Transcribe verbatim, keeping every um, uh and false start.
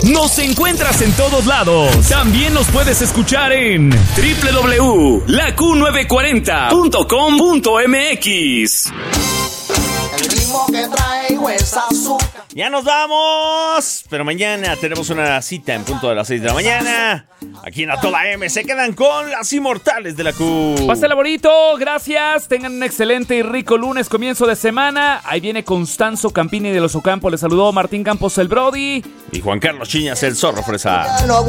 Nos encuentras en todos lados. También nos puedes escuchar en doble u doble u doble u punto la Q nueve cuarenta punto com punto m x. El ritmo que traigo es azúcar. Ya nos vamos, pero mañana tenemos una cita en punto de las seis de la mañana. Aquí en A Toda M se quedan con las inmortales de la Q. Pásela bonito, gracias. Tengan un excelente y rico lunes, comienzo de semana. Ahí viene Constanzo Campini de los Ocampo. Les saludó Martín Campos el Brody. Y Juan Carlos Chiñas el Zorro Fresa.